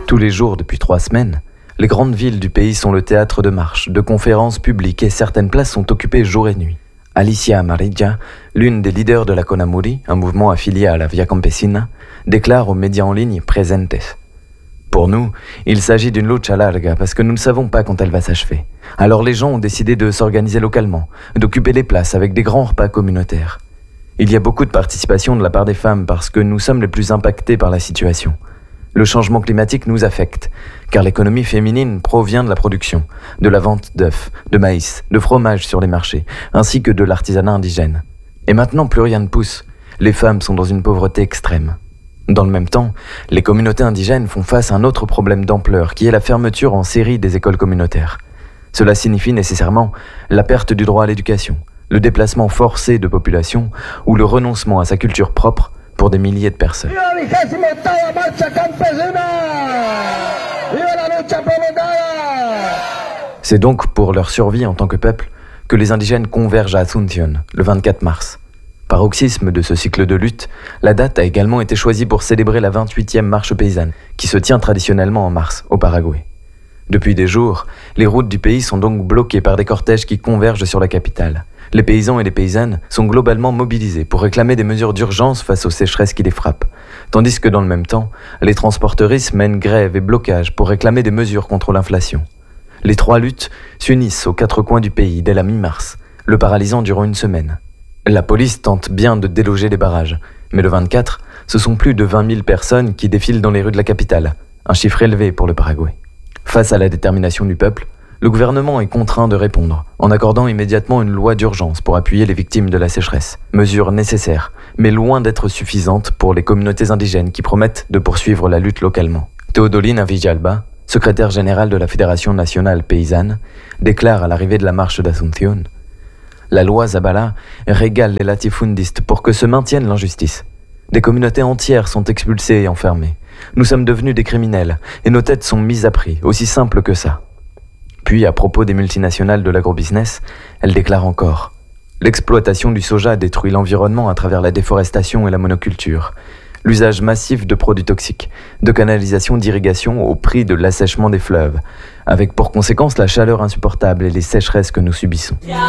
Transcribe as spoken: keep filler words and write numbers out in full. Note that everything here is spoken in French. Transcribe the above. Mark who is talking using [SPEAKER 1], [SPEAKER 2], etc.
[SPEAKER 1] Tous les jours depuis trois semaines, les grandes villes du pays sont le théâtre de marches, de conférences publiques et certaines places sont occupées jour et nuit. Alicia Amarilla, l'une des leaders de la Conamuri, un mouvement affilié à la Via Campesina, déclare aux médias en ligne Presentes. Pour nous, il s'agit d'une lucha larga parce que nous ne savons pas quand elle va s'achever. Alors les gens ont décidé de s'organiser localement, d'occuper les places avec des grands repas communautaires. Il y a beaucoup de participation de la part des femmes parce que nous sommes les plus impactés par la situation. Le changement climatique nous affecte, car l'économie féminine provient de la production, de la vente d'œufs, de maïs, de fromage sur les marchés, ainsi que de l'artisanat indigène. Et maintenant, plus rien ne pousse. Les femmes sont dans une pauvreté extrême. Dans le même temps, les communautés indigènes font face à un autre problème d'ampleur, qui est la fermeture en série des écoles communautaires. Cela signifie nécessairement la perte du droit à l'éducation, le déplacement forcé de population ou le renoncement à sa culture propre pour des milliers de personnes. C'est donc pour leur survie en tant que peuple que les indigènes convergent à Asunción le vingt-quatre mars. Paroxysme de ce cycle de lutte, la date a également été choisie pour célébrer la vingt-huitième marche paysanne, qui se tient traditionnellement en mars, au Paraguay. Depuis des jours, les routes du pays sont donc bloquées par des cortèges qui convergent sur la capitale. Les paysans et les paysannes sont globalement mobilisés pour réclamer des mesures d'urgence face aux sécheresses qui les frappent, tandis que dans le même temps, les transporteuristes mènent grève et blocage pour réclamer des mesures contre l'inflation. Les trois luttes s'unissent aux quatre coins du pays dès la mi-mars, le paralysant durant une semaine. La police tente bien de déloger les barrages, mais le vingt-quatre, ce sont plus de vingt mille personnes qui défilent dans les rues de la capitale, un chiffre élevé pour le Paraguay. Face à la détermination du peuple, le gouvernement est contraint de répondre, en accordant immédiatement une loi d'urgence pour appuyer les victimes de la sécheresse. Mesure nécessaire, mais loin d'être suffisante pour les communautés indigènes qui promettent de poursuivre la lutte localement. Teodolina Villalba, secrétaire générale de la Fédération nationale paysanne, déclare à l'arrivée de la marche d'Asunción: la loi Zabala régale les latifundistes pour que se maintienne l'injustice. Des communautés entières sont expulsées et enfermées. Nous sommes devenus des criminels et nos têtes sont mises à prix, aussi simple que ça. Puis, à propos des multinationales de l'agrobusiness, elle déclare encore: l'exploitation du soja détruit l'environnement à travers la déforestation et la monoculture, l'usage massif de produits toxiques, de canalisations d'irrigation au prix de l'assèchement des fleuves, avec pour conséquence la chaleur insupportable et les sécheresses que nous subissons.